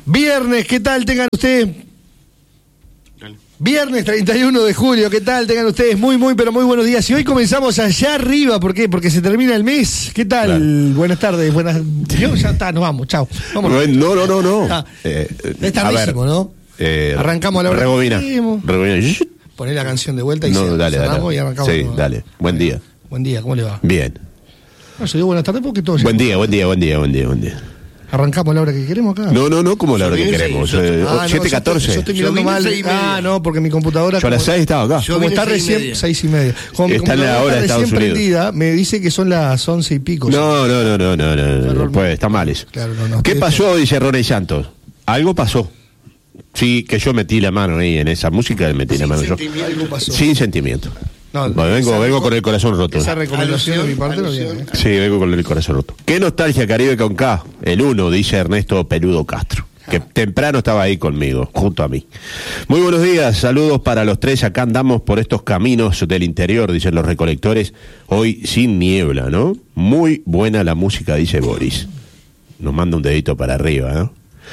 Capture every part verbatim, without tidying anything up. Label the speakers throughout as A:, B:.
A: Viernes, ¿qué tal? Tengan ustedes... Viernes treinta y uno de julio, ¿qué tal? Tengan ustedes muy, muy, pero muy buenos días. Y hoy comenzamos allá arriba, ¿por qué? Porque se termina el mes. ¿Qué tal? Claro. Buenas tardes, buenas... Yo, ya está, nos vamos, chao. Vámonos.
B: No, no, no, no.
A: Ah,
B: eh,
A: es tardísimo, ¿no?
B: Eh,
A: arrancamos a la hora.
B: Rebobina. Rebobina.
A: Poné la canción de vuelta y
B: no,
A: se,
B: dale,
A: cerramos
B: dale.
A: y arrancamos.
B: Sí,
A: ¿no?
B: dale. Buen día.
A: Buen día, ¿cómo le va?
B: Bien.
A: No, yo digo buenas tardes porque todo ya...
B: Buen día, buen día, buen día, buen día, buen día.
A: Arrancamos a la hora que queremos acá.
B: No, no, no, como la hora que queremos. siete catorce.
A: Yo estoy mirando mal. Ah, no, porque mi computadora...
B: Yo a las seis estaba acá.
A: Como está recién... Seis y media. Como mi
B: está en la hora de Estados Unidos.
A: Prendida, me dice que son las once y pico.
B: No, no, no, no, no, no, no, pues está mal eso.
A: Claro, no, no.
B: ¿Qué pasó? Dice Ronnie Santos. Algo pasó. Sí, que yo metí la mano ahí en esa música, metí la mano yo.
A: Algo pasó.
B: Sin sentimiento. No, bueno, vengo, vengo con el corazón roto.
A: Esa recomendación de mi parte no viene. ¿eh?
B: Sí, vengo con el corazón roto. Qué nostalgia Caribe con K, el uno, dice Ernesto Peludo Castro, que temprano estaba ahí conmigo, junto a mí. Muy buenos días, saludos para los tres. Acá andamos por estos caminos del interior, dicen los recolectores, hoy sin niebla, ¿no? Muy buena la música, dice Boris. Nos manda un dedito para arriba, ¿no?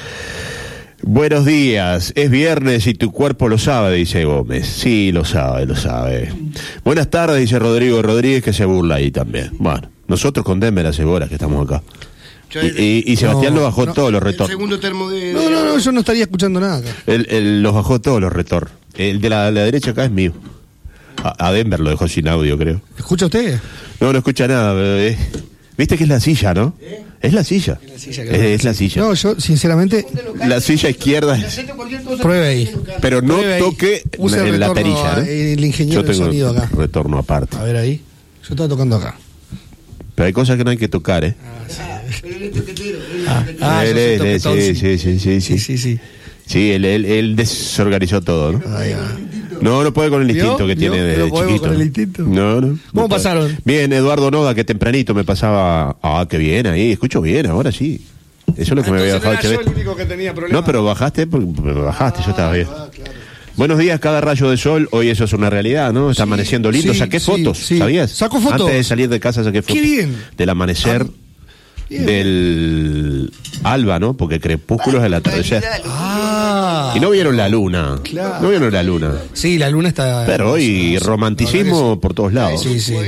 B: Buenos días, es viernes y tu cuerpo lo sabe, dice Gómez. Sí, lo sabe, lo sabe. Buenas tardes, dice Rodrigo Rodríguez, que se burla ahí también. Bueno, nosotros con Denver hace horas que estamos acá. Y, y, y Sebastián no, lo bajó no, todos los retor.
A: El segundo termo de... No, no, no, yo no estaría escuchando nada acá.
B: Él, él los bajó todos los retor. El de la, la derecha acá es mío. A, a Denver lo dejó sin audio, creo.
A: ¿Escucha usted?
B: No, no escucha nada, bebé. Viste que es la silla, ¿no? ¿Eh? Es la silla. Es la silla, es, es la silla.
A: No, yo, sinceramente...
B: La silla izquierda...
A: Pruebe ahí.
B: Pero no Pruebe toque en, en la perilla, ¿no?
A: El ingeniero de sonido acá.
B: Retorno aparte.
A: A ver ahí. Yo estaba tocando acá.
B: Pero hay cosas que no hay que tocar, ¿eh?
A: Ah, sí. Pero él es toquetero. Ah, ah
B: él es, él, sí, sí, sí, sí,
A: sí, sí, sí.
B: Sí, él, él, él desorganizó todo, ¿no?
A: Ay,
B: no, no puede con el instinto que tiene de, de chiquito.
A: Con el instinto?
B: No, no.
A: ¿Cómo
B: no
A: pasaron?
B: Bien, Eduardo Noda, que tempranito me pasaba... Ah, qué bien ahí, escucho bien, ahora sí. Eso es lo que
A: ah,
B: me había dejado.
A: Era yo el único que tenía problemas.
B: No, pero bajaste, porque bajaste, ah, yo estaba bien.
A: Ah, claro.
B: Buenos días, cada rayo de sol, hoy eso es una realidad, ¿no? Está sí, amaneciendo lindo, sí, saqué sí, fotos, sí. ¿Sabías?
A: Sacó fotos.
B: Antes de salir de casa saqué fotos.
A: ¡Qué bien!
B: Del amanecer, ah, bien. Del alba, ¿no? Porque crepúsculo es el atardecer.
A: Ah.
B: Y no vieron la luna.
A: Claro.
B: No vieron la luna.
A: Sí, la luna está...
B: Pero hoy romanticismo por todos lados.
A: Sí, sí.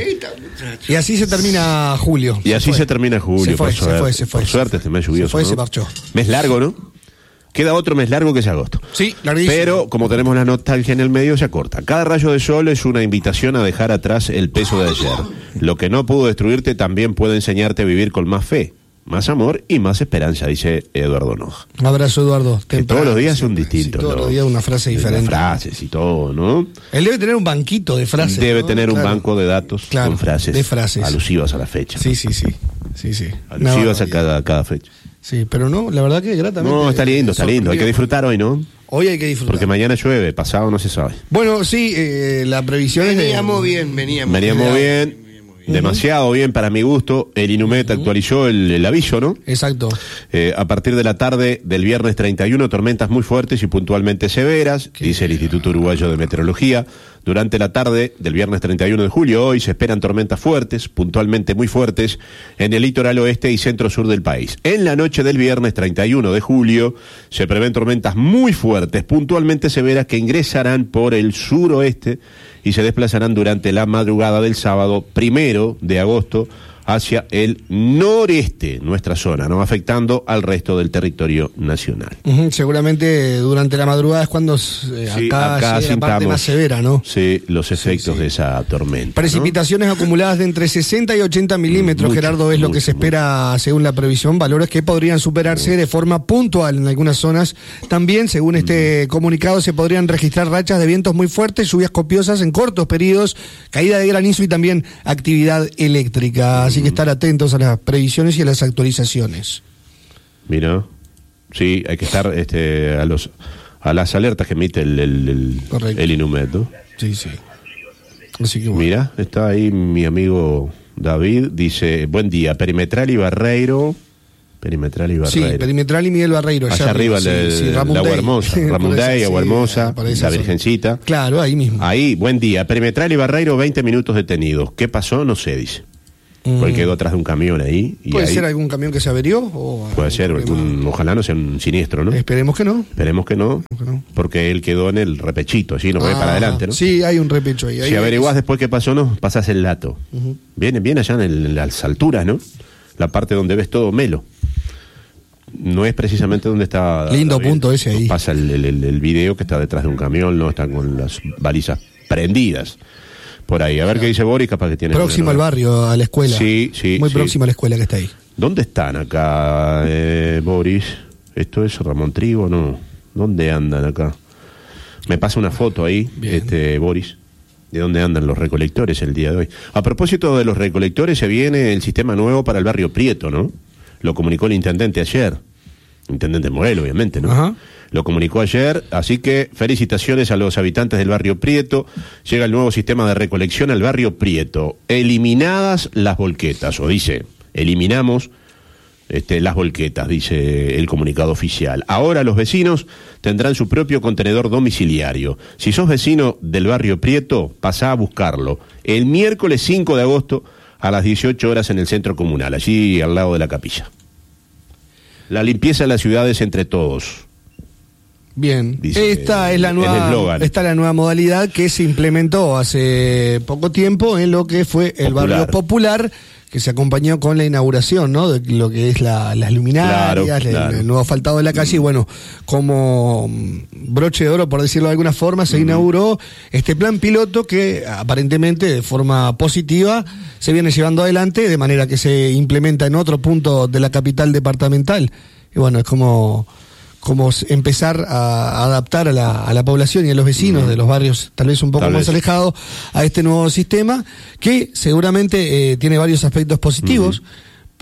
A: Y así se termina julio.
B: Y así
A: fue.
B: se termina julio.
A: Se fue,
B: por
A: se
B: suerte,
A: fue, se fue.
B: Por suerte este mes lluvioso,
A: se fue,
B: ¿no?
A: se marchó.
B: Mes largo, ¿no? Queda otro mes largo que es agosto.
A: Sí, larguísimo.
B: Pero como tenemos la nostalgia en el medio, se acorta. Cada rayo de sol es una invitación a dejar atrás el peso de ayer. Lo que no pudo destruirte también puede enseñarte a vivir con más fe, más amor y más esperanza, dice Eduardo Noja.
A: Un abrazo, Eduardo.
B: Que todos los días son distintos.
A: Sí, todos
B: ¿no?
A: los días una frase diferente.
B: Frases y todo, ¿no?
A: Él debe tener un banquito de frases.
B: Debe
A: ¿no?
B: tener un
A: claro.
B: banco de datos
A: claro,
B: con frases,
A: de frases
B: alusivas a la fecha.
A: Sí, sí, sí. sí, sí.
B: Alusivas a cada, cada fecha.
A: Sí, pero no, la verdad que gratamente.
B: No, está lindo, está lindo. Hay que disfrutar hoy, ¿no?
A: Hoy hay que disfrutar.
B: Porque mañana llueve, pasado no se sabe.
A: Bueno, sí, eh, la previsión es de...
C: Veníamos bien, veníamos.
B: Veníamos bien, uh-huh. demasiado bien para mi gusto. El Inumet uh-huh. actualizó el, el aviso, ¿no?
A: Exacto.
B: Eh, a partir de la tarde del viernes treinta y uno, tormentas muy fuertes y puntualmente severas, Qué dice el Instituto Uruguayo de Meteorología. Durante la tarde del viernes treinta y uno de julio, hoy se esperan tormentas fuertes, puntualmente muy fuertes, en el litoral oeste y centro-sur del país. En la noche del viernes treinta y uno de julio, se prevén tormentas muy fuertes, puntualmente severas, que ingresarán por el suroeste y se desplazarán durante la madrugada del sábado primero de agosto hacia el noreste, nuestra zona, no afectando al resto del territorio nacional.
A: Uh-huh, seguramente durante la madrugada es cuando eh,
B: sí,
A: acá,
B: acá
A: llega la parte más severa, ¿no?
B: Sí, los efectos sí, sí. de esa tormenta.
A: Precipitaciones
B: ¿no?
A: acumuladas de entre sesenta y ochenta milímetros, mucho, Gerardo, es mucho, lo que se espera mucho. Según la previsión, valores que podrían superarse mucho. de forma puntual en algunas zonas. También, según este uh-huh. comunicado, se podrían registrar rachas de vientos muy fuertes, lluvias copiosas en cortos periodos, caída de granizo y también actividad eléctrica. Así que estar atentos a las previsiones y a las actualizaciones.
B: Mira, sí, hay que estar este, a los a las alertas que emite el, el, el, el Inumet, ¿no?
A: Sí, sí. Así que bueno.
B: Mira, está ahí mi amigo David, dice, buen día, Perimetral y Barreiro. Perimetral y Barreiro.
A: Sí, Perimetral y Miguel Barreiro.
B: Allá, allá arriba,
A: sí,
B: el,
A: sí,
B: la Agua Hermosa, Ramundey, Agua Hermosa, la Virgencita.
A: Claro, ahí mismo.
B: Ahí, buen día, Perimetral y Barreiro, veinte minutos detenidos. ¿Qué pasó? No sé, dice. Mm. Porque quedó atrás de un camión ahí. Y
A: ¿Puede
B: ahí,
A: ser algún camión que se averió? O
B: puede ser, algún, ojalá no sea un siniestro, ¿no?
A: Esperemos que no.
B: Esperemos que no, que no. Porque él quedó en el repechito, allí nos ah, ve para adelante, ¿no?
A: Sí, hay un repecho ahí. ahí
B: si averiguás es... después qué pasó, no, pasás el dato. Uh-huh. Viene, viene allá en, el, en las alturas, ¿no? La parte donde ves todo melo. No es precisamente donde está...
A: Lindo
B: David.
A: Punto ese ahí.
B: Pasa el, el, el video que está detrás de un camión, no están con las balizas prendidas. Por ahí, a ver claro. qué dice Boris, capaz que tiene...
A: Próximo al barrio, a la escuela.
B: Sí, sí.
A: Muy
B: sí.
A: próximo a la escuela que está ahí.
B: ¿Dónde están acá, eh, Boris? ¿Esto es Ramón Trigo? No. ¿Dónde andan acá? Me pasa una foto ahí, Bien. este Boris, de dónde andan los recolectores el día de hoy. A propósito de los recolectores, se viene el sistema nuevo para el barrio Prieto, ¿no? Lo comunicó el intendente ayer. Intendente Morel, obviamente, ¿no?
A: Ajá.
B: Lo comunicó ayer, así que felicitaciones a los habitantes del barrio Prieto. Llega el nuevo sistema de recolección al barrio Prieto. Eliminadas las volquetas, o dice, eliminamos este, las volquetas, dice el comunicado oficial. Ahora los vecinos tendrán su propio contenedor domiciliario. Si sos vecino del barrio Prieto, pasá a buscarlo. El miércoles cinco de agosto a las dieciocho horas en el centro comunal, allí al lado de la capilla. La limpieza de la ciudad es entre todos.
A: Bien, dice, esta es la nueva esta es la nueva modalidad que se implementó hace poco tiempo en lo que fue el popular. barrio popular, que se acompañó con la inauguración, ¿no? De lo que es la, las luminarias, claro, claro. El, el nuevo asfaltado de la calle, mm. y bueno, como broche de oro, por decirlo de alguna forma, se mm. inauguró este plan piloto que aparentemente de forma positiva se viene llevando adelante, de manera que se implementa en otro punto de la capital departamental. Y bueno, es como... como empezar a adaptar a la, a la población y a los vecinos mm. de los barrios tal vez un poco tal más vez. alejados a este nuevo sistema, que seguramente eh, tiene varios aspectos positivos, mm.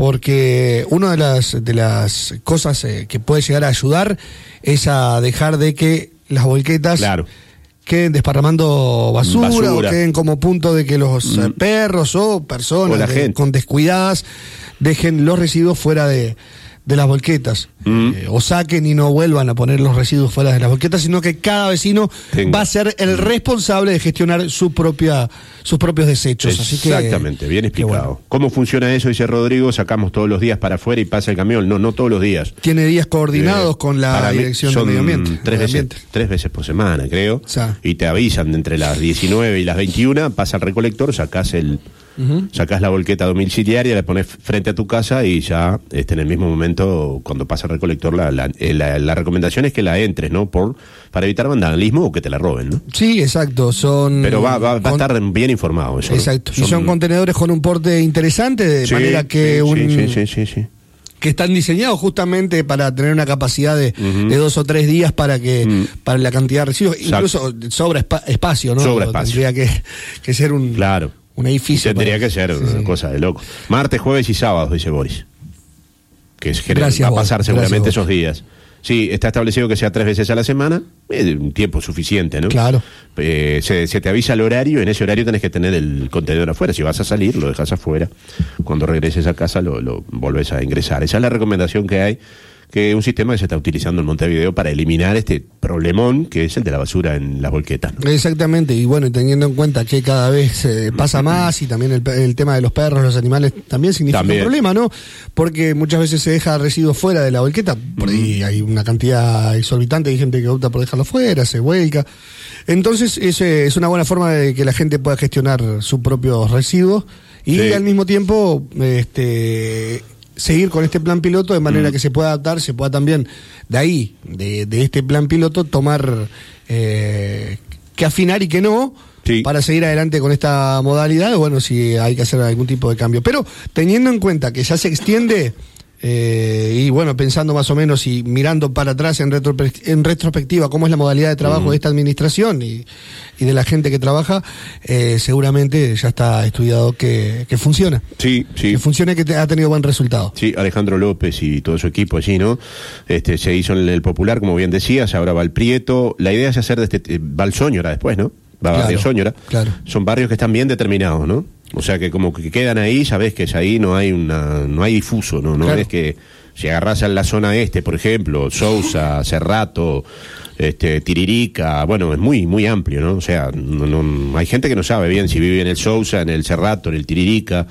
A: porque una de las, de las cosas eh, que puede llegar a ayudar es a dejar de que las volquetas claro. queden desparramando basura, basura o queden como punto de que los mm. perros o personas o la de, gente. con descuidadas dejen los residuos fuera de... de las volquetas, mm. eh, o saquen y no vuelvan a poner los residuos fuera de las volquetas, sino que cada vecino Tenga. va a ser el responsable de gestionar su propia sus propios desechos.
B: Exactamente,
A: Así que,
B: bien explicado.
A: Bueno.
B: ¿Cómo funciona eso? Dice Rodrigo, sacamos todos los días para afuera y pasa el camión. No, no todos los días.
A: Tiene días coordinados eh, con la Dirección de Medio Ambiente.
B: Tres veces, ambiente. tres veces por semana, creo. O sea. Y te avisan entre las diecinueve y las veintiuna, pasa el recolector, sacás el... Uh-huh. Sacás la volqueta domiciliaria, la pones frente a tu casa y ya este, en el mismo momento, cuando pasa el recolector, la, la, la, la recomendación es que la entres, ¿no? Por para evitar vandalismo o que te la roben, ¿no?
A: Sí, exacto. Son
B: Pero va, va, va con... a estar bien informado eso.
A: Exacto.
B: ¿no?
A: Son... Y son contenedores con un porte interesante, de
B: sí,
A: manera que
B: sí,
A: un...
B: sí, sí, sí, sí.
A: que están diseñados justamente para tener una capacidad de, uh-huh. de dos o tres días para que uh-huh. para la cantidad de residuos. Incluso Exacto. sobra espa- espacio, ¿no?
B: Sobra espacio.
A: Tendría que, que ser un...
B: Claro.
A: Un edificio.
B: Tendría para... que ser sí, una sí. cosa de loco. Martes, jueves y sábados, dice Boris. Que es Gracias, va a pasar vos. seguramente Gracias, esos días. Sí, está establecido que sea tres veces a la semana, eh, un tiempo suficiente, ¿no?
A: Claro.
B: Eh, se, se te avisa el horario, en ese horario tenés que tener el contenedor afuera. Si vas a salir, lo dejas afuera. Cuando regreses a casa, lo, lo volvés a ingresar. Esa es la recomendación que hay, que un sistema que se está utilizando en Montevideo para eliminar este problemón que es el de la basura en las volquetas, ¿no?
A: Exactamente, y bueno, teniendo en cuenta que cada vez eh, pasa más y también el, el tema de los perros, los animales, también significa también. un problema, ¿no? Porque muchas veces se deja residuos fuera de la volqueta, por ahí mm. hay una cantidad exorbitante de gente que opta por dejarlo fuera, se vuelca. Entonces es, es una buena forma de que la gente pueda gestionar sus propios residuos y sí. al mismo tiempo este seguir con este plan piloto de manera mm. que se pueda adaptar, se pueda también de ahí, de, de este plan piloto, tomar eh, que afinar y que no, sí. para seguir adelante con esta modalidad, bueno, si hay que hacer algún tipo de cambio. Pero teniendo en cuenta que ya se extiende, eh, y bueno, pensando más o menos y mirando para atrás en, retro, en retrospectiva cómo es la modalidad de trabajo mm. de esta administración y, y de la gente que trabaja, eh, seguramente ya está estudiado que, que funciona.
B: Sí, sí.
A: Que funcione, que te, ha tenido buen resultado.
B: Sí, Alejandro López y todo su equipo allí, ¿no? Este, se hizo en el Popular, como bien decías, ahora va el Prieto. La idea es hacer de este, va el Soñora después, ¿no? Va claro, a Soñora.
A: Claro.
B: Son barrios que están bien determinados, ¿no? O sea que como que quedan ahí, sabés que ahí no hay una, no hay difuso, ¿no? No claro. es que si agarrás en la zona este, por ejemplo, Sousa, Cerrato, este, Tiririca, bueno, es muy, muy amplio, ¿no? O sea, no, no, hay gente que no sabe bien si vive en el Sousa, en el Cerrato, en el Tiririca,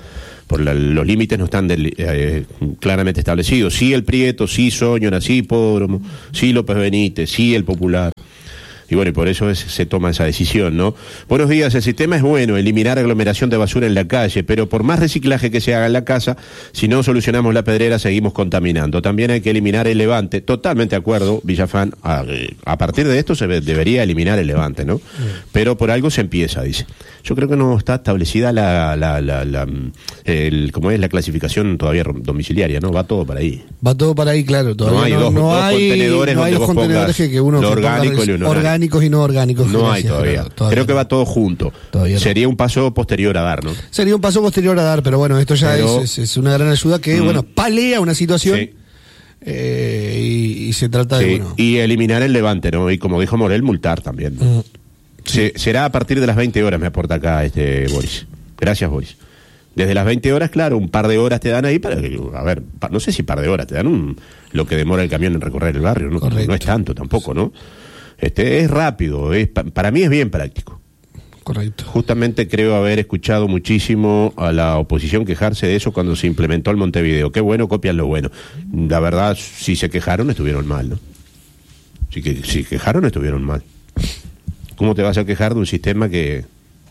B: por la, los límites no están del, eh, claramente establecidos. Sí el Prieto, sí Soñora, sí Hipódromo, sí López Benítez, sí el Popular. Y bueno, y por eso es, se toma esa decisión, ¿no? Buenos días, el sistema es bueno, eliminar aglomeración de basura en la calle, pero por más reciclaje que se haga en la casa, si no solucionamos la pedrera, seguimos contaminando. También hay que eliminar el levante. Totalmente de acuerdo, Villafán, a, a partir de esto se ve, debería eliminar el levante, ¿no? Pero por algo se empieza, dice. Yo creo que no está establecida la, la, la, la el, ¿cómo es? La clasificación todavía domiciliaria, ¿no? Va todo para ahí.
A: Va todo para ahí, claro. Todavía
B: no hay
A: no,
B: dos,
A: no
B: dos
A: hay,
B: contenedores
A: no hay
B: donde
A: dos
B: vos
A: contenedores
B: pongas
A: que, que uno
B: lo
A: que
B: orgánico y lo no
A: orgánicos y no orgánicos.
B: No
A: gracias,
B: hay todavía.
A: pero todavía
B: Creo que
A: no.
B: va todo junto.
A: Todavía
B: Sería
A: no.
B: un paso posterior a dar, ¿no?
A: Sería un paso posterior a dar, pero bueno, esto ya
B: Pero,
A: es, es, es una gran ayuda que, mm, bueno, palea una situación.
B: Sí.
A: Eh, y, y se trata
B: Sí,
A: de, bueno...
B: y eliminar el levante, ¿no? Y como dijo Morel, multar también.
A: Mm.
B: Se, será a partir de las veinte horas, me aporta acá este Boris. Gracias, Boris. Desde las veinte horas, claro, un par de horas te dan ahí para que, a ver, pa, no sé si par de horas, te dan un, lo que demora el camión en recorrer el barrio, ¿no? No es tanto tampoco, ¿no? Este es rápido, es, pa, para mí es bien práctico.
A: Correcto.
B: Justamente creo haber escuchado muchísimo a la oposición quejarse de eso cuando se implementó el Montevideo. Qué bueno, copian lo bueno. La verdad, si se quejaron, estuvieron mal, ¿no? Si, que, si quejaron, estuvieron mal. ¿Cómo te vas a quejar de un sistema que,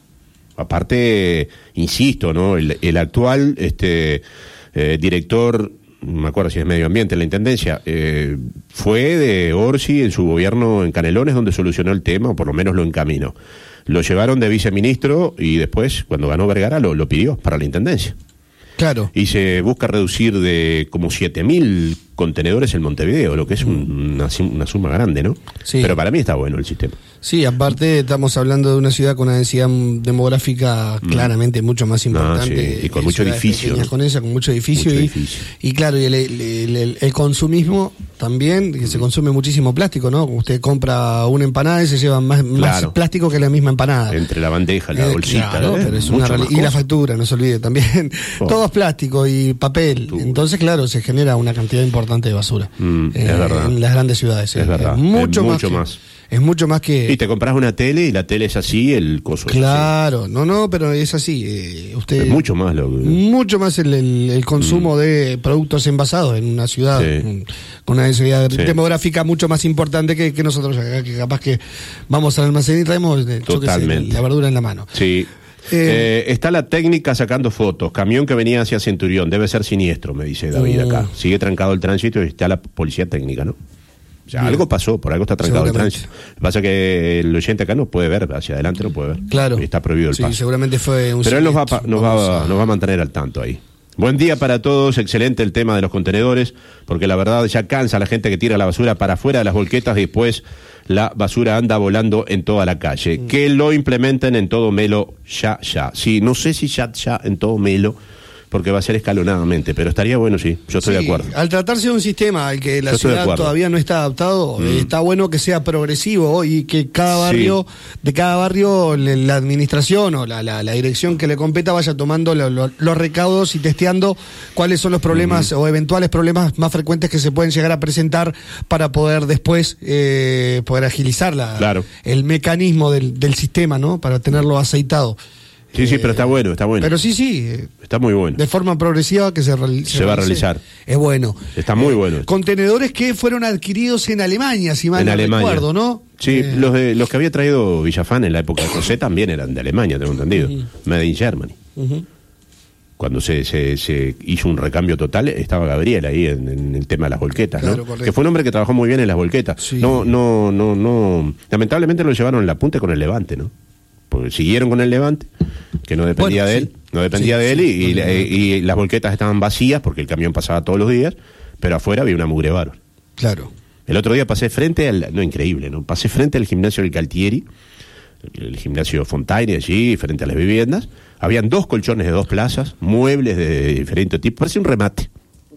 B: aparte, insisto, ¿no? El, el actual este eh, director, no me acuerdo si es Medio Ambiente en la Intendencia, eh, fue de Orsi en su gobierno en Canelones donde solucionó el tema, o por lo menos lo encaminó. Lo llevaron de viceministro y después, cuando ganó Vergara, lo, lo pidió para la Intendencia.
A: Claro.
B: Y se busca reducir de como siete mil contenedores en Montevideo, lo que es un, una, una suma grande, ¿no?
A: Sí.
B: Pero para mí está bueno el sistema.
A: Sí, aparte estamos hablando de una ciudad con una densidad demográfica mm. claramente mucho más importante.
B: Ah, sí. Y con mucho edificio, ¿no?
A: Con esa, con mucho edificio.
B: Mucho
A: y,
B: edificio.
A: y claro, y el, el, el, el consumismo también, que mm. se consume muchísimo plástico, ¿no? Usted compra una empanada y se lleva más, claro. más plástico que la misma empanada.
B: Entre la bandeja, la
A: eh,
B: bolsita.
A: Claro,
B: ¿eh?
A: pero es una reali- y la factura, no se olvide también. Oh. Todo es plástico y papel. Tú. Entonces, claro, se genera una cantidad importante de basura.
B: Mm,
A: eh,
B: es verdad.
A: En las grandes ciudades.
B: Es
A: eh,
B: verdad.
A: Mucho,
B: es
A: más,
B: mucho
A: que,
B: más.
A: Es mucho más que...
B: Y te compras una tele y la tele es así, el coso.
A: Claro, no, no, pero es así. Eh, usted
B: es mucho más lo que...
A: Mucho más el, el, el consumo mm. de productos envasados en una ciudad sí. con una densidad sí. demográfica mucho más importante que, que nosotros acá, que capaz que vamos al almacén y traemos yo qué sé, la verdura en la mano.
B: Sí. Eh, eh, está la técnica sacando fotos. Camión que venía hacia Centurión. Debe ser siniestro, me dice David uh. acá. Sigue trancado el tránsito y está la policía técnica, ¿no? O sea, algo pasó, por algo está trancado el tránsito. Lo que pasa es que el oyente acá no puede ver, hacia adelante no puede ver.
A: Claro.
B: Está prohibido el
A: sí,
B: paso.
A: Seguramente fue un
B: Pero él nos va, nos, va, nos va a mantener al tanto ahí. Buen día para todos, excelente el tema de los contenedores, porque la verdad ya cansa la gente que tira la basura para afuera de las volquetas y después la basura anda volando en toda la calle. Mm. Que lo implementen en todo Melo ya, ya. Sí, no sé si ya, ya en todo Melo, porque va a ser escalonadamente, pero estaría bueno, sí, yo estoy sí, de acuerdo.
A: Al tratarse de un sistema al que la
B: yo
A: ciudad todavía no está adaptado, mm. eh, está bueno que sea progresivo y que cada barrio, sí. de cada barrio, le, la administración o la, la, la dirección que le competa vaya tomando lo, lo, los recaudos y testeando cuáles son los problemas mm. o eventuales problemas más frecuentes que se pueden llegar a presentar para poder después eh, poder agilizar la,
B: claro.
A: el mecanismo del, del sistema, ¿no? Para tenerlo aceitado.
B: Sí, sí, pero está bueno, está bueno.
A: Pero sí, sí.
B: Está muy bueno.
A: De forma progresiva que se, reali-
B: se, se va a realizar.
A: Es bueno.
B: Está muy
A: eh,
B: bueno.
A: Contenedores que fueron adquiridos en Alemania, si mal no recuerdo, ¿no?
B: Sí,
A: eh.
B: los, de, los que había traído Villafán en la época de José también eran de Alemania, tengo entendido. Uh-huh. Made in Germany. Uh-huh. Cuando se, se, se hizo un recambio total, estaba Gabriel ahí en, en el tema de las volquetas, claro, ¿no? Correcto. Que fue un hombre que trabajó muy bien en las volquetas. Sí. No, no, no, no. Lamentablemente lo llevaron en la punta con el Levante, ¿no? Porque siguieron con el Levante, que no dependía bueno, de él, sí. no dependía sí, de él, sí, y, y, y, y las volquetas estaban vacías porque el camión pasaba todos los días, pero afuera había una mugre bárbara.
A: Claro.
B: El otro día pasé frente al, no, increíble, ¿no? Pasé frente al gimnasio del Caltieri, el, el gimnasio Fontaine, allí, frente a las viviendas, habían dos colchones de dos plazas, muebles de diferente tipo, parece un remate.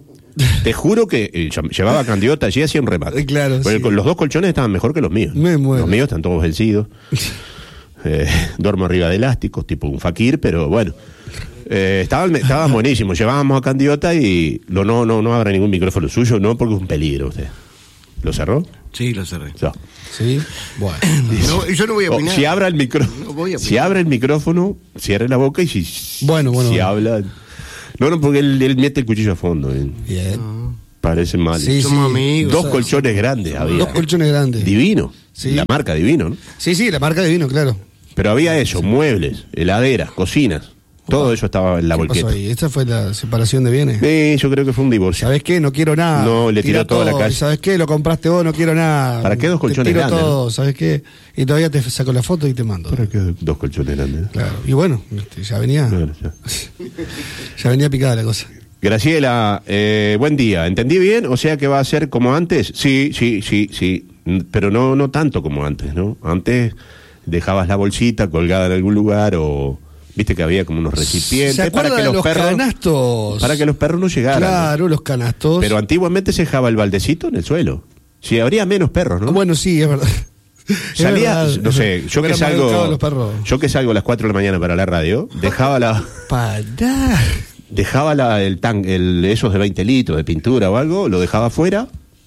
B: Te juro que eh, llevaba candiota allí, hacía un remate.
A: Claro,
B: sí. Los dos colchones estaban mejor que los míos.
A: Me muero.
B: Los míos están todos vencidos. Eh, duermo arriba de elásticos, tipo un fakir, pero bueno. Eh, estaban, estaban buenísimos. Llevábamos a Candiota y lo, no, no, no abra ningún micrófono suyo, no, porque es un peligro usted. ¿Lo cerró?
C: Sí, lo cerré.
B: No.
A: Sí, bueno.
C: No, yo no voy a opinar.
B: O, si abra el micrófono, no si abre el micrófono, cierre la boca y si,
A: bueno, bueno,
B: si
A: bueno.
B: habla. No, no, porque él, él mete el cuchillo a fondo. Eh.
A: Bien.
C: No.
B: Parece mal.
A: Sí,
C: Somos
A: sí.
C: amigos.
B: Dos
C: ¿sabes?
B: colchones grandes había.
A: Dos colchones grandes.
B: Divino.
A: Sí.
B: La marca Divino, ¿no?
A: Sí, sí, la marca de vino, claro.
B: Pero había eso, muebles, heladeras, cocinas. Todo eso estaba en la
A: ¿Qué pasó
B: volqueta.
A: ahí? ¿Esta fue la separación de bienes?
B: Sí, yo creo que fue un divorcio.
A: ¿Sabés qué? No quiero nada.
B: No, le tiró
A: Tira
B: todo a la calle.
A: ¿Sabés qué? Lo compraste vos, no quiero nada.
B: ¿Para qué dos colchones
A: Te tiro
B: grandes,
A: todo, ¿sabés qué? Y todavía te saco la foto y te mando.
B: ¿Para qué dos colchones grandes?
A: Claro. Y bueno, este, ya venía,
B: Claro, ya.
A: ya venía picada la cosa.
B: Graciela, eh, buen día. ¿Entendí bien? O sea que va a ser como antes. Sí, sí, sí, sí. Pero no, no tanto como antes, ¿no? Antes dejabas la bolsita colgada en algún lugar o viste que había como unos recipientes
A: ¿Se acuerda
B: para que
A: de
B: los,
A: los
B: perros
A: canastos?
B: para que los perros no llegaran. ¿no?
A: Claro, los canastos.
B: Pero antiguamente se dejaba el baldecito en el suelo. Sí, habría menos perros, ¿no?
A: Bueno, sí, es verdad.
B: Salía,
A: Es verdad,
B: no
A: es
B: sé,
A: verdad.
B: yo que
A: Eran más educados
B: salgo
A: los perros.
B: yo que salgo a las cuatro de la mañana para la radio, dejaba la
A: Pará.
B: dejaba la, el tan el esos de veinte litros de pintura o algo, lo dejaba afuera.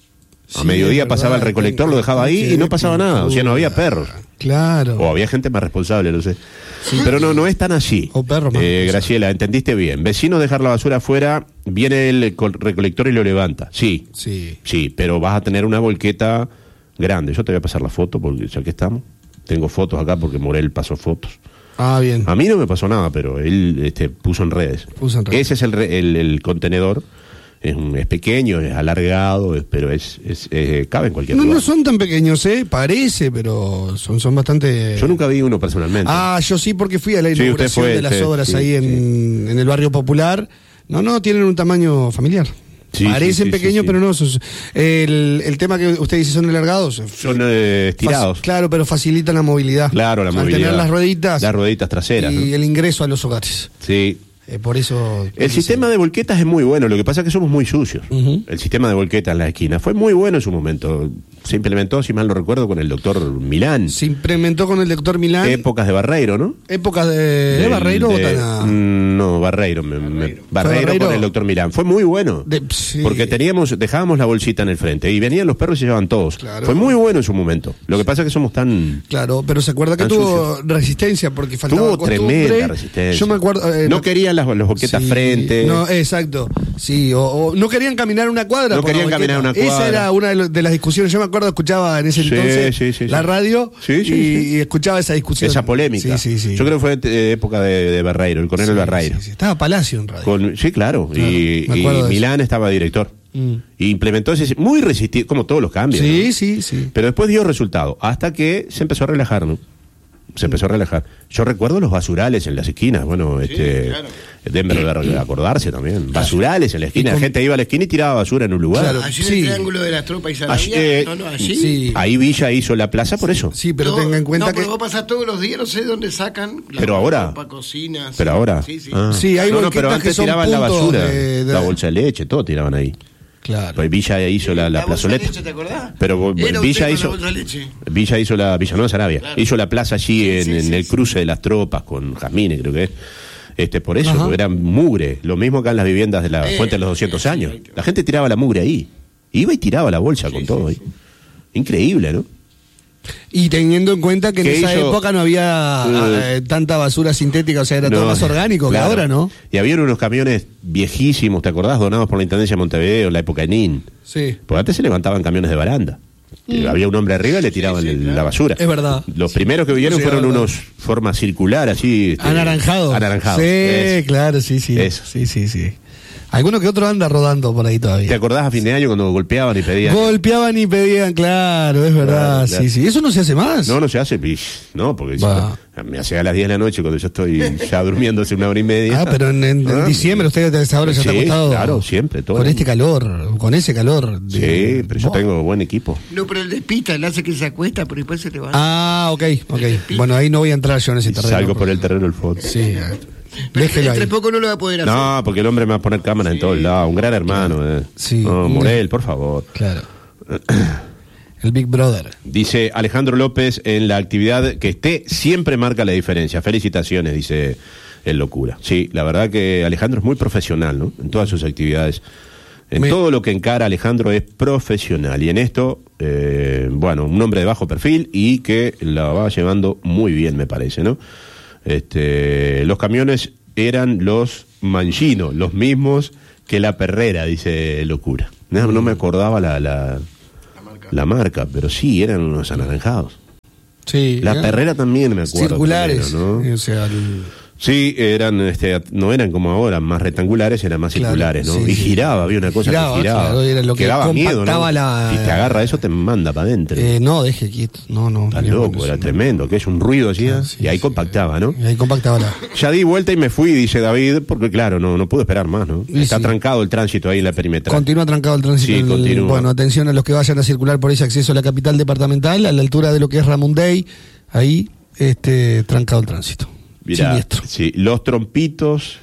B: A
A: Sí,
B: mediodía
A: es
B: pasaba el
A: verdad,
B: recolector,
A: ten-
B: lo dejaba ahí
A: tanque
B: y no
A: de
B: pasaba nada. O sea, no había perros.
A: Claro.
B: O había gente más responsable, no sé. Pero no, no es tan así.
A: O perros más
B: Eh,
A: responsables.
B: Graciela, entendiste bien. Vecinos dejar la basura afuera, viene el col- recolector y lo levanta. Sí,
A: Sí.
B: sí, pero vas a tener una volqueta grande. Yo te voy a pasar la foto, porque ya que estamos. Tengo fotos acá porque Morel pasó fotos.
A: Ah, bien.
B: A mí no me pasó nada, pero él este, puso en redes.
A: Puso en redes.
B: Ese es el, re- el, el contenedor. Es, un- es pequeño, es alargado, es- pero es, es eh, cabe en cualquier
A: No,
B: lugar.
A: no son tan pequeños, ¿eh? Parece, pero son, son bastante...
B: Yo nunca vi uno personalmente.
A: Ah, yo sí, porque fui a la
B: Sí, usted
A: inauguración
B: fue,
A: de las
B: sí,
A: obras
B: sí,
A: ahí en, en el barrio popular. No, no, tienen un tamaño familiar.
B: Sí,
A: Parecen
B: sí, sí,
A: pequeños,
B: sí, sí.
A: pero no. Son, el, el tema que usted dice son alargados.
B: Son eh, estirados.
A: Fac- Claro, pero facilitan la movilidad.
B: Claro, la
A: Al
B: movilidad.
A: tener las rueditas.
B: Las rueditas traseras.
A: Y
B: ¿no?
A: el ingreso a los hogares.
B: Sí.
A: Eh, por eso...
B: El sistema de volquetas es muy bueno, lo que pasa es que somos muy sucios.
A: Ujú.
B: El sistema de volquetas en la esquina fue muy bueno en su momento. Se implementó, si mal no recuerdo, con el doctor Milán.
A: Se implementó con el doctor Milán.
B: Épocas de Barreiro, ¿no?
A: Épocas de, de
B: Del-
A: Barreiro o
B: de-
A: Tana.
B: mm, No, Barreiro. me- me- Barreiro,
A: Barreiro?
B: con el doctor Milán. Fue muy bueno.
A: De- sí.
B: Porque teníamos, dejábamos la bolsita en el frente y venían los perros y se llevaban todos.
A: Claro.
B: Fue muy bueno en su momento. Lo que pasa es que somos tan...
A: Claro, pero se acuerda que
B: Tan
A: tuvo resistencia porque faltaba
B: Tuvo
A: costumbre.
B: tremenda resistencia.
A: Yo me acuerdo. eh,
B: no querían las, los boquetas
A: sí,
B: frente.
A: No, exacto. Sí, o, o no querían caminar una cuadra.
B: No
A: por la
B: querían
A: banqueta.
B: caminar una
A: Esa
B: cuadra.
A: era una de, lo- de las discusiones. Yo me acuerdo, escuchaba en ese
B: Sí,
A: entonces
B: sí, sí,
A: la
B: sí.
A: radio
B: Sí, sí,
A: y,
B: sí.
A: y escuchaba esa discusión.
B: Esa polémica.
A: Sí, sí, sí.
B: Yo creo que fue eh, época de, de Barreiro, el coronel
A: Sí,
B: Barreiro.
A: sí, sí. Estaba Palacio en radio.
B: Con- sí, claro.
A: Claro,
B: y
A: me
B: y
A: acuerdo de
B: Milán estaba director.
A: Mm.
B: Y implementó ese... Muy resistido, como todos los cambios.
A: Sí,
B: ¿no?
A: sí, sí.
B: Pero después dio resultado, hasta que se empezó a relajar, ¿no? Se empezó a relajar. Yo recuerdo los basurales en las esquinas, bueno, este...
C: claro.
B: Denver debe acordarse también. Basurales en la esquina.
A: Y con-
B: La gente iba a la esquina y tiraba basura en un lugar.
A: Claro.
C: Allí en
A: Sí.
C: el Triángulo de las Tropas y
B: Allí,
C: Salavia.
B: eh,
C: no, no, allí.
A: Sí.
B: Ahí Villa hizo la plaza por eso.
A: Sí, pero
C: No,
A: tenga en cuenta
C: no,
A: que.
C: pero vos pasás todos los días, no sé de dónde sacan. la
B: Pero ahora.
C: ropa, cocinas.
B: Pero ahora.
C: Sí, sí.
B: Ah.
A: Sí, hay
B: no, no,
A: volquetas
B: pero
A: que
B: antes
A: son
B: tiraban la
A: puntos
B: basura.
A: de- de-
B: La bolsa de leche, todo tiraban ahí.
A: Claro.
B: Pues Villa hizo la, la,
C: bolsa de
B: plazoleta.
C: leche, ¿te acordás?
B: Pero vos-
C: Era un
B: Villa
C: tema
B: hizo.
C: la bolsa de leche.
B: Villa hizo la. Villa no, Sarabia.
C: Claro.
B: Hizo la plaza allí en,
C: sí,
B: en
C: sí,
B: el
C: sí.
B: cruce de las tropas con Jazmines, creo que es. Este, por eso,
A: Ajá.
B: porque era mugre. Lo mismo acá en las viviendas de la
C: Eh,
B: Fuente de los doscientos
C: sí,
B: años.
C: hay que-
B: La gente tiraba la mugre ahí. Iba y tiraba la bolsa con todo ahí. Increíble, ¿no?
A: Y teniendo en cuenta que en
B: ¿Qué
A: esa
B: hizo?
A: época no había eh, tanta basura sintética, o sea, era todo
B: No,
A: más orgánico
B: claro.
A: que ahora, ¿no?
B: Y había unos camiones viejísimos, ¿te acordás? Donados por la Intendencia de Montevideo en la época de Nin.
A: Sí.
B: Porque antes se levantaban camiones de baranda. Que Había un hombre arriba y le tiraban
C: sí,
B: el-
C: claro.
B: la basura.
A: Es verdad.
B: Los primeros que vinieron
A: Sí,
B: fueron
A: es verdad.
B: unos forma circular, así. este,
A: Anaranjado.
B: Anaranjados.
A: Sí,
B: Eso.
A: claro, sí, sí.
B: Eso.
A: Sí, sí, sí. Alguno que otro anda rodando por ahí
B: ¿Te
A: todavía.
B: acordás a fin de año cuando golpeaban y pedían?
A: Golpeaban y pedían, claro, es verdad.
B: Claro, claro.
A: Sí, sí. Eso no se hace más.
B: No, no se hace. y- No, porque
A: Va.
B: me hace a las diez de la noche cuando yo estoy ya durmiendo hace una hora y media.
A: Ah, pero en, en- en
B: Ah,
A: diciembre usted a esa hora ya
B: Sí,
A: está acostado.
B: claro, siempre, todo
A: Con
B: el
A: este
B: año.
A: calor, con ese calor.
B: Sí,
A: de-
B: pero yo
A: Buah.
B: tengo buen equipo.
C: No, pero el despista, él hace que se acuesta, pero después se levanta.
A: Ah, ok, ok. Bueno, ahí no voy a entrar yo en ese
B: Y
A: terreno.
B: salgo por el terreno del fondo.
A: Sí.
C: Pero
A: Déjelo ahí.
C: entre poco no lo va a poder hacer.
B: No, porque el hombre me va a poner cámara en todos lados. Un gran hermano. Eh.
A: Sí.
B: No, Morel, por favor.
A: Claro. El Big Brother.
B: Dice Alejandro López, en la actividad que esté, siempre marca la diferencia. Felicitaciones, dice el Locura. Sí, la verdad que Alejandro es muy profesional, ¿no? En todas sus actividades. En
A: Me-
B: todo lo que encara Alejandro es profesional. Y en esto, eh, bueno, un hombre de bajo perfil y que la va llevando muy bien, me parece, ¿no? Este, los camiones eran los Mangino, los mismos que la Perrera, dice Locura. No, no me acordaba la, la,
C: La marca.
B: la marca, pero sí, eran unos anaranjados.
A: Sí.
B: La
A: ¿eh?
B: Perrera también me acuerdo.
A: Circulares.
B: primero, ¿no?
A: O sea, el-
B: Sí, eran, este, no eran como ahora, más rectangulares, eran más
A: Claro,
B: circulares, ¿no?
A: sí,
B: y
A: sí.
B: giraba, había una cosa
A: Giraba,
B: que giraba.
A: claro, era lo que
B: que daba miedo, ¿no?
A: compactaba la-
B: Si te agarra eso, te manda para adentro.
A: eh, no, deje quieto. No, no.
B: Estás
A: tenía
B: loco,
A: buenos.
B: era tremendo, que es un ruido así,
A: Ah,
B: ¿eh?
A: sí,
B: y ahí
A: sí.
B: compactaba, ¿no?
A: Y ahí compactaba la.
B: Ya di vuelta y me fui, dice David, porque claro, no, no puedo esperar más, ¿no?
A: Y
B: Está
A: sí.
B: trancado el tránsito ahí en la perimetral.
A: Continúa trancado el tránsito.
B: Sí,
A: en el-
B: continúa.
A: Bueno, atención a los que vayan a circular por ese acceso a la capital departamental, a la altura de lo que es Ramundey, ahí este trancado el tránsito.
B: Mirá,
A: Siniestro.
B: sí, los trompitos,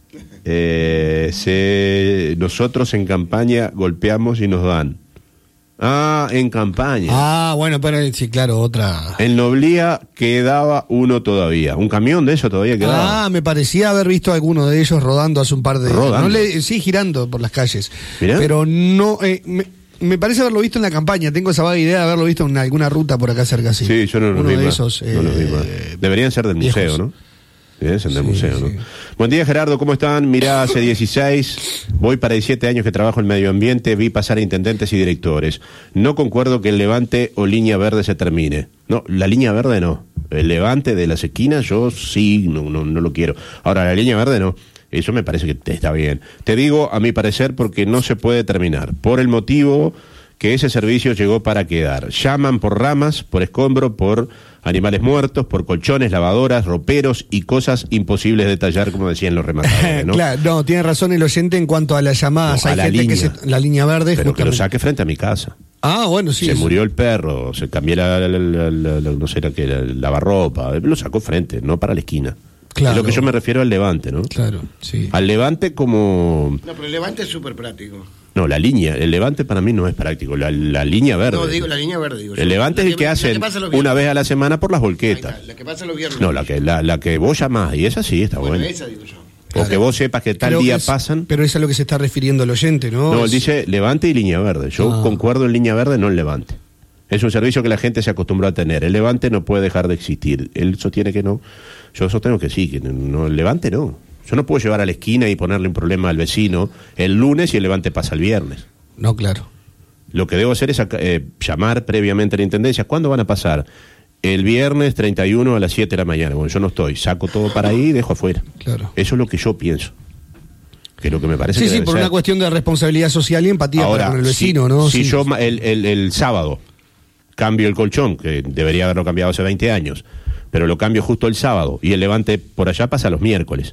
B: eh, se, nosotros en campaña golpeamos y nos dan. Ah, en campaña.
A: Ah, bueno, pero sí, claro, otra.
B: En Noblía quedaba uno todavía. Un camión de eso todavía quedaba.
A: Ah, me parecía haber visto alguno de ellos rodando hace un par de
B: ¿Rodando?
A: No le- sí, girando por las calles.
B: Mirá.
A: Pero no. eh, me, me parece haberlo visto en la campaña. Tengo esa vaga idea de haberlo visto en alguna ruta por acá cerca. Sí,
B: Sí, yo no los
A: Uno
B: vi
A: de
B: más.
A: esos.
B: No los vi
A: eh,
B: más. Deberían ser del
A: viejos.
B: museo, ¿no? Deberían ser del
A: Sí,
B: museo,
A: sí.
B: ¿no? Buen día, Gerardo, ¿cómo están? Mirá, hace dieciséis, voy para diecisiete años que trabajo en medio ambiente, vi pasar a intendentes y directores. No concuerdo que el levante o línea verde se termine. No, la línea verde no. El levante de las esquinas yo sí, no, no, no lo quiero. Ahora, la línea verde no. Eso me parece que te está bien. Te digo, a mi parecer, porque no se puede terminar. Por el motivo que ese servicio llegó para quedar. Llaman por ramas, por escombro, por animales muertos, por colchones, lavadoras, roperos y cosas imposibles de tallar, como decían los rematadores, ¿no?
A: Claro, no, tiene razón el oyente en cuanto a las llamadas.
B: No, a
A: Hay
B: la
A: gente
B: línea.
A: que se. La línea verde,
B: Pero que lo
A: justamente.
B: saque frente a mi casa.
A: Ah, bueno, sí.
B: se
A: eso.
B: murió el perro, se cambió la, la- la- la- la- no sé, la, que, la lavarropa, lo sacó frente, no para la esquina.
A: Claro.
B: Es lo que yo me refiero al levante, ¿no?
A: Claro, sí.
B: Al levante como...
C: No, pero el levante es súper práctico.
B: No, la línea, el levante para mí no es práctico, la, la línea verde.
C: No, digo la línea verde. Digo yo.
B: El levante
C: La
B: es el que
C: la
B: hacen
C: pasa los
B: una
C: viernes.
B: vez a la semana por las
C: Ahí
B: volquetas.
C: está, la que pasa los viernes.
B: No, la que, la, la que vos llamás, y esa sí está
C: Bueno,
B: buena.
C: esa digo yo.
B: O
A: Claro.
B: que vos sepas que tal
A: Creo que
B: día
A: es-
B: pasan.
A: Pero eso es a lo que se está refiriendo el oyente, ¿no?
B: No, él
A: Es-
B: dice levante y línea verde. Yo
A: Ah.
B: concuerdo en línea verde, no en levante. Es un servicio que la gente se acostumbró a tener. El levante no puede dejar de existir. Él sostiene que no. Yo sostengo que sí, que no, el levante no. Yo no puedo llevar a la esquina y ponerle un problema al vecino el lunes y el levante pasa el viernes.
A: No, claro.
B: Lo que debo hacer es acá- eh, llamar previamente a la intendencia. ¿Cuándo van a pasar? El viernes treinta y uno a las siete de la mañana. Bueno, yo no estoy. Saco todo para ahí y dejo afuera.
A: Claro.
B: Eso es lo que yo pienso. Que es lo que me parece
A: Sí,
B: que
A: sí,
B: debe
A: por
B: ser.
A: una cuestión de responsabilidad social y empatía para
B: Ahora,
A: con el vecino,
B: si,
A: ¿no?
B: si
A: Sí.
B: yo ma- el, el, el sábado cambio el colchón, que debería haberlo cambiado hace veinte años, pero lo cambio justo el sábado y el levante por allá pasa los miércoles,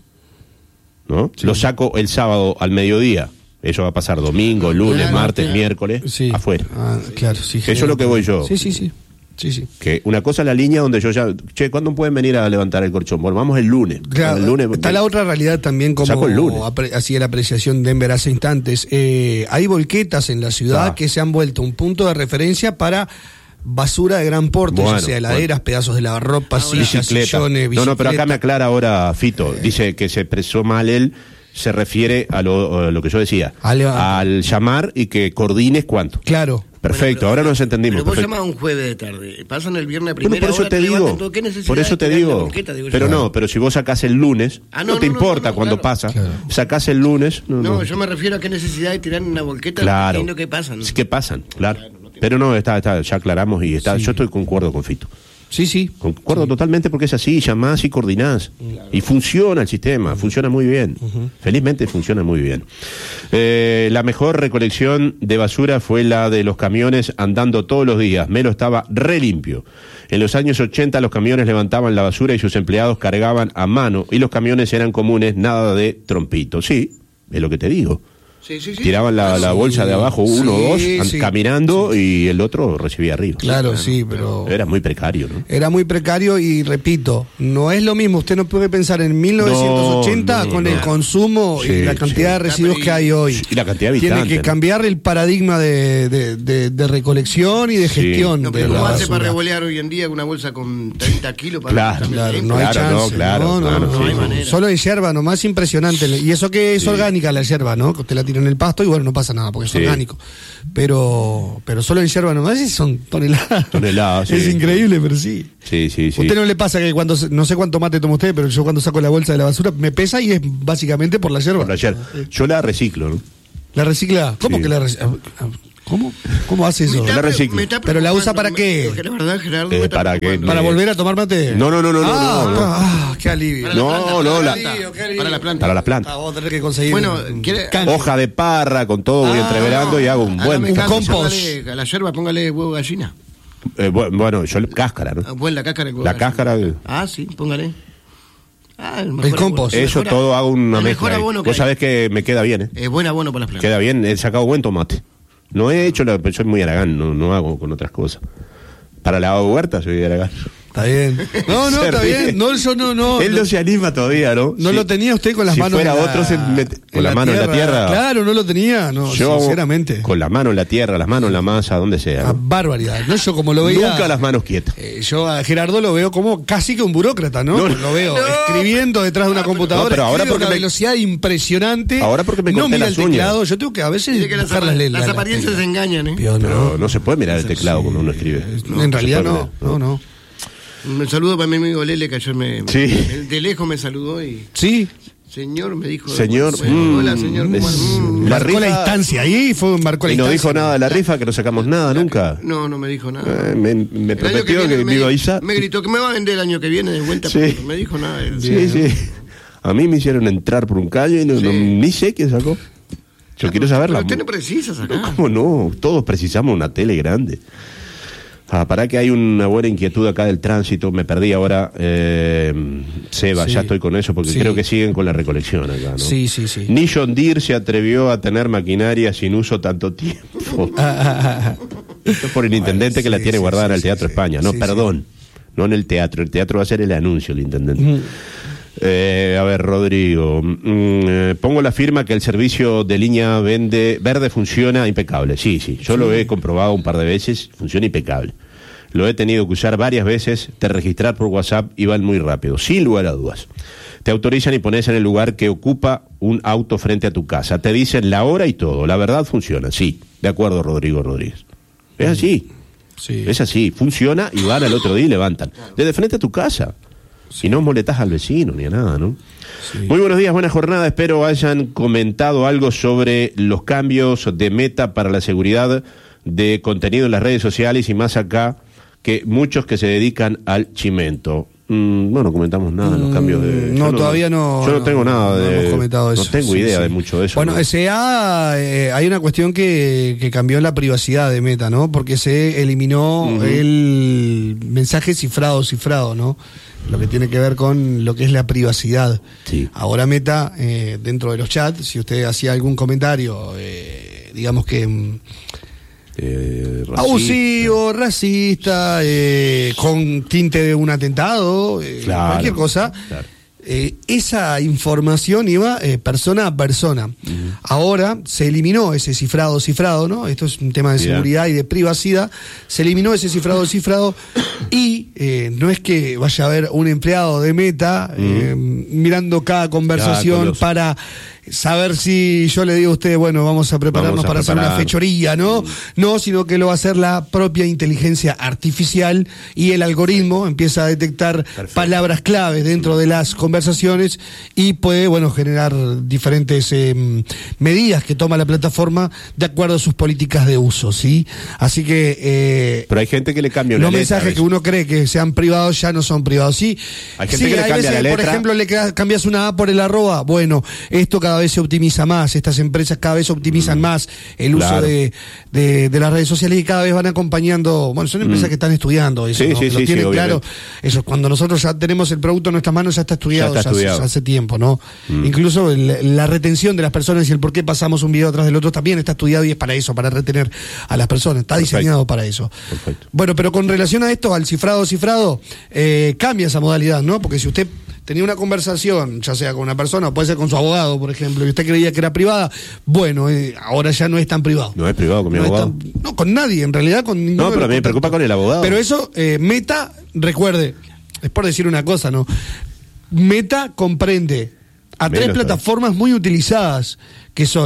B: ¿no?
A: Sí.
B: Lo saco el sábado al mediodía, eso va a pasar domingo, lunes,
C: Claro,
B: martes,
C: claro.
B: miércoles,
A: Sí.
B: afuera.
A: Ah, claro, sí.
B: Eso es lo que voy yo.
A: Sí, sí, sí. Sí, sí.
B: Que una cosa es la línea donde yo ya, che, ¿cuándo pueden venir a levantar el colchón? Bueno, vamos el lunes.
A: Claro,
B: el lunes
A: está la otra realidad también, como
B: Saco el lunes.
A: apre- hacía la apreciación de Denver hace instantes. Eh, hay volquetas en la ciudad
B: Ah.
A: que se han vuelto un punto de referencia para basura de gran porte,
B: Bueno,
A: ya sea heladeras, pedazos de lavarropa,
C: Ahora,
A: sillas,
B: bicicleta.
A: sillones,
B: No, no, pero acá
A: bicicleta.
B: me aclara ahora Fito. Dice que se expresó mal él. Se refiere a lo, a lo que yo decía.
A: Ale-
B: Al llamar y que coordines cuánto.
A: Claro.
B: Perfecto,
C: Bueno, pero-
B: ahora nos entendimos.
C: Pero vos
B: perfecto.
C: llamás un jueves de tarde, pasan el viernes a
B: Bueno,
C: primera
B: por eso
C: hora,
B: te
C: levantan
B: digo.
C: todo. ¿Qué necesidad
B: Por eso
C: de
B: te
C: tirar la
B: digo.
C: banqueta, digo yo?
B: Pero no, pero si vos sacás el lunes,
C: Ah,
B: no,
C: no,
B: te
C: no, no,
B: importa
C: no,
B: cuando
C: claro.
B: pasa.
A: Claro.
B: Sacás el lunes. No,
C: No,
B: no.
C: yo me refiero a qué necesidad de tirar una volqueta
B: Claro.
C: viendo qué pasan.
B: Sí, ¿qué pasan? Claro.
C: Claro, no tiene-
B: Pero no, está, está, ya aclaramos y está.
A: Sí.
B: Yo estoy concuerdo con Fito.
A: Sí, sí.
B: Concuerdo totalmente porque es así, llamás y coordinás. Y funciona el sistema, funciona muy bien. Felizmente funciona muy bien. Eh, la mejor recolección de basura fue la de los camiones andando todos los días. Melo estaba re limpio. En los años ochenta los camiones levantaban la basura y sus empleados cargaban a mano y los camiones eran comunes, nada de trompito. Sí, es lo que te digo.
C: Sí, sí, sí.
B: Tiraban la, la
A: Sí,
B: bolsa de abajo uno o
A: sí,
B: dos an-
A: sí.
B: caminando y el otro recibía arriba.
A: Claro, sí, pero...
B: Era muy precario, ¿no?
A: Era muy precario y repito, no es lo mismo. Usted no puede pensar en mil novecientos ochenta
B: No, no,
A: con
B: no.
A: el consumo
B: Sí,
A: y la cantidad
B: sí.
A: de residuos que hay hoy.
B: Y la cantidad de
A: Tiene
B: habitantes,
A: que
B: ¿no?
A: cambiar el paradigma de, de, de- de recolección y de
B: Sí.
A: gestión
C: No,
A: de
C: pero
A: la
C: ¿cómo hace
A: basura.
C: para revolear hoy en día una bolsa con treinta kilos? Para
B: Claro,
A: Claro, no
B: Claro,
A: hay chance.
B: no, claro,
A: no, no,
B: claro,
A: no,
B: sí,
A: hay
B: sí.
A: manera. Solo en yerba, nomás impresionante. Y eso que es
B: Sí.
A: orgánica la yerba, ¿no? Que usted la tira tira en el pasto y bueno, no pasa nada porque es
B: Sí.
A: orgánico. Pero pero solo en yerba nomás sí son toneladas.
B: Toneladas, sí.
A: Es increíble, pero sí.
B: Sí, sí, sí.
A: ¿Usted no le pasa que cuando, se- no sé cuánto mate toma usted, pero yo cuando saco la bolsa de la basura me pesa y es básicamente por la yerba?
B: Por ayer. Yo la reciclo, ¿no?
A: ¿La recicla? ¿Cómo
B: Sí.
A: que la recicla? ¿Cómo? ¿Cómo hace eso?
C: Me está
B: la
C: pre-
B: reciclo.
C: me está
A: ¿Pero la usa para
C: preocupando,
A: qué?
C: me- La verdad, Gerardo,
B: Eh,
C: me está
B: para que-
C: preocupando.
A: ¿Para
B: Eh,
A: volver a tomar mate?
B: No, no, no, no, no,
A: ah,
B: no, no.
A: ah, qué alivio.
C: Para
B: No,
C: la planta,
B: no,
C: para
B: la-
C: la
A: Qué
C: planta.
A: alivio.
C: Para la planta.
B: Para las plantas.
A: Ah, vamos a tener que conseguir.
C: Bueno,
A: un
C: ¿quiere-
A: canje.
B: Hoja de parra, con todo, voy
A: Ah,
B: entreverando y hago un
C: Ah,
B: buen...
C: no me encanta,
A: compost.
C: póngale a la yerba, póngale huevo de gallina.
B: Eh, bu- bueno, yo le- cáscara, ¿no?
C: Ah, bueno, la cáscara de huevo
B: La
C: de gallina.
B: cáscara, eh.
C: Ah, sí, póngale. Ah, el,
A: El compost.
C: abono.
B: Eso
C: Mejor-
B: todo hago una
C: el
B: mezcla.
C: mejor
B: ahí.
C: abono que
B: Vos
C: hay.
B: sabés que me queda bien, ¿eh?
C: Es buen abono para las plantas.
B: Queda bien, he sacado buen tomate. No he hecho, la, soy muy aragán, no, no hago con otras cosas. Para la huerta soy de aragán.
A: Está bien. No, no,
B: Se
A: está
B: ríe.
A: bien. No, yo no, no.
B: Él no se anima todavía, ¿no?
A: No
B: Si-
A: lo tenía usted con las
B: si
A: manos
B: fuera
A: en la-
B: otro, se mete-
A: en
B: con la, mano en la tierra.
A: Claro, no lo tenía, no,
B: Yo,
A: sinceramente.
B: con la mano en la tierra, las manos en la masa, donde sea.
A: Ah,
B: ¿no?
A: barbaridad. No, yo como lo veía.
B: Nunca las manos quietas.
A: eh, yo a Gerardo lo veo como casi que un burócrata, ¿no?
B: No, no.
A: Lo veo
C: No.
A: escribiendo detrás de una computadora.
B: No, pero ahora
A: escribe a
B: porque
A: una
B: me-
A: velocidad impresionante.
B: Ahora porque me
A: no
B: corté
A: mira
B: las
A: el
B: uñas.
A: teclado. Yo tengo que a veces
C: Dice que las,
A: buscar
C: apa-
A: las, le-
C: las
A: la- la
C: apariencias
A: tecla.
C: se engañan, ¿eh?
A: Pero
B: Pero
A: no.
B: no se puede mirar el teclado cuando uno escribe. No,
A: en
B: no
A: realidad
B: se puede
A: no,
B: mirar.
A: no, no.
C: Un saludo para mi amigo Lele, que ayer me,
B: Sí.
C: me- de lejos me saludó y...
A: Sí,
C: Señor, me dijo...
B: Señor,
C: bueno,
B: mm,
C: hola, señor. ¿cómo
B: es-
C: anda? Mm.
B: La
A: marcó la
B: rifa-
A: distancia ahí, fue marcó la
B: Y no
A: distancia.
B: dijo nada de la rifa, que no sacamos nada nunca.
C: No, no me dijo nada.
B: Eh, me, me
C: El año
B: prometió que,
C: viene
B: me iba a avisar.
C: Me gritó que me va a vender el año que viene de vuelta,
B: Sí.
C: pero no me dijo nada. él.
B: Sí, sí. A mí me hicieron entrar por un calle y no, no-
C: Sí.
B: ni sé quién sacó. Yo quiero saberla.
C: Pero usted no precisa sacar.
B: ¿Cómo no? Todos precisamos una tele grande. Ah, para que hay una buena inquietud acá del tránsito. Me perdí ahora. Eh, Seba,
A: Sí.
B: ya estoy con eso porque
A: Sí.
B: creo que siguen con la recolección acá, ¿no?
A: Sí, sí, sí.
B: Ni John Deere se atrevió a tener maquinaria sin uso tanto tiempo. Esto es por el intendente
A: Bueno,
B: que la
A: sí,
B: tiene
A: sí,
B: guardada
A: sí,
B: en el
A: sí,
B: Teatro
A: sí.
B: España. No,
A: Sí,
B: perdón. No en el teatro. El teatro va a ser el anuncio, el intendente. Eh, a ver, Rodrigo. mm, eh, pongo la firma que el servicio de línea vende, verde funciona impecable. Sí, sí. Yo lo he comprobado un par de veces. Funciona impecable. Lo he tenido que usar varias veces. Te registrar por WhatsApp y van muy rápido. Sin lugar a dudas. Te autorizan y pones en el lugar que ocupa un auto frente a tu casa. Te dicen la hora y todo. La verdad funciona. Sí. De acuerdo, Rodrigo Rodríguez. Es así.
A: Sí.
B: Es así. Funciona y van al otro día y levantan. Desde frente a tu casa. Si no molestás al vecino ni a nada, ¿no?
A: Sí.
B: Muy buenos días, buena jornada. Espero hayan comentado algo sobre los cambios de Meta para la seguridad de contenido en las redes sociales y más acá que muchos que se dedican al chimento. Mm, no, no comentamos nada de los cambios de...
A: No,
B: yo
A: todavía no.
B: Yo no, tengo nada
A: no
B: de...
A: hemos comentado eso.
B: No tengo
A: Sí,
B: idea
A: sí.
B: de mucho de eso.
A: Bueno,
B: ¿no?
A: S A, eh, hay una cuestión que, que cambió la privacidad de Meta, ¿no? Porque se eliminó
B: Ujú.
A: el mensaje cifrado, cifrado, ¿no? Lo que tiene que ver con lo que es la privacidad.
B: Sí.
A: Ahora Meta, eh, dentro de los chats, si usted hacía algún comentario, eh, digamos que... mm,
B: Eh, racista.
A: abusivo, racista, eh, con tinte de un atentado, eh,
B: Claro,
A: cualquier cosa.
B: claro.
A: Eh, esa información iba eh, persona a persona. Ahora se eliminó ese cifrado cifrado, ¿no? Esto es un tema de
B: Bien.
A: seguridad y de privacidad. Se eliminó ese cifrado cifrado y eh, no es que vaya a haber un empleado de Meta eh, mirando cada conversación
B: con los-
A: para saber si yo le digo a usted, bueno, vamos a prepararnos
B: Vamos a
A: para hacer
B: preparar.
A: una fechoría, ¿no? No, sino que lo va a hacer la propia inteligencia artificial y el algoritmo empieza a detectar
B: Perfecto.
A: palabras claves dentro de las conversaciones y puede, bueno, generar diferentes eh, medidas que toma la plataforma de acuerdo a sus políticas de uso, ¿sí? Así que eh,
B: Pero hay gente que le cambia una
A: los
B: letra a
A: mensajes
B: veces.
A: que uno cree que sean privados ya no son privados, ¿sí?
B: Hay gente
A: Sí,
B: que le cambia
A: veces,
B: la
A: por
B: letra.
A: ejemplo, le ca- cambias una A por el arroba, bueno, esto cada vez se optimiza más, estas empresas cada vez optimizan más el uso
B: Claro.
A: de, de, de las redes sociales y cada vez van acompañando, bueno, son empresas que están estudiando eso,
B: Sí,
A: ¿no?
B: sí,
A: Que lo
B: sí,
A: tienen
B: sí,
A: claro,
B: obviamente.
A: eso, cuando nosotros ya tenemos el producto en nuestras manos ya está estudiado,
B: Ya está
A: ya hace-
B: estudiado.
A: ya hace tiempo, ¿no? Incluso el- la retención de las personas y el por qué pasamos un video atrás del otro también está estudiado y es para eso, para retener a las personas, está
B: Perfecto.
A: diseñado para eso.
B: Perfecto.
A: Bueno, pero con relación a esto, al cifrado, cifrado, eh, cambia esa modalidad, ¿no? Porque si usted tenía una conversación, ya sea con una persona o puede ser con su abogado, por ejemplo, y usted creía que era privada, bueno, eh, ahora ya no es tan privado.
B: No es privado con mi
A: No es
B: abogado.
A: tan- no, con nadie, en realidad, con ninguno
B: No,
A: de
B: pero
A: los
B: a mí me preocupa
A: contactos.
B: con el abogado.
A: Pero eso, eh, Meta, recuerde, es por decir una cosa, ¿no? Meta comprende a tres
B: Menos,
A: plataformas muy utilizadas, que son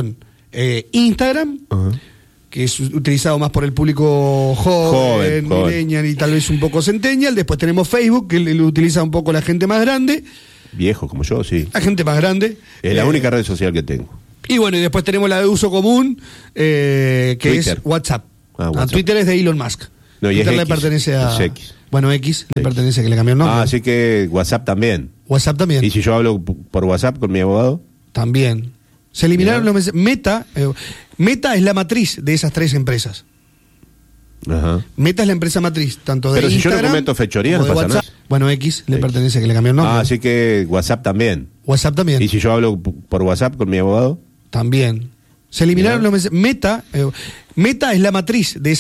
A: Eh, Instagram,
B: Ajá.
A: que es utilizado más por el público joven,
B: Joven, joven.
A: millennial y tal vez un poco centennial. Después tenemos Facebook, que lo utiliza un poco la gente más grande.
B: Viejo como yo, sí.
A: La gente más grande.
B: Es la
A: Eh,
B: única red social que tengo.
A: Y bueno, y después tenemos la de uso común, eh, que
B: Twitter.
A: es WhatsApp.
B: Ah,
A: Ah,
B: WhatsApp.
A: Twitter es de Elon Musk.
B: No, y es
A: Twitter le
B: X.
A: pertenece a...
B: Es X.
A: Bueno, X le
B: X.
A: pertenece, que le cambió el nombre.
B: Ah, así que WhatsApp también.
A: WhatsApp también.
B: ¿Y si yo hablo p- por WhatsApp con mi abogado?
A: También. Se eliminaron
B: Mirá.
A: los mensajes. Meta, eh, Meta es la matriz de esas tres empresas.
B: Ajá.
A: Meta es la empresa matriz, tanto de
B: Pero si yo no
A: Instagram
B: cometo fechoría,
A: como
B: no
A: de
B: pasa
A: WhatsApp.
B: nada.
A: Bueno, X le
B: X.
A: pertenece, que le cambió el nombre.
B: Ah, así que WhatsApp también.
A: WhatsApp también.
B: ¿Y si yo hablo p- por WhatsApp con mi abogado?
A: También. Se eliminaron
B: Mirá.
A: los mensajes. Meta, eh, Meta es la matriz de esas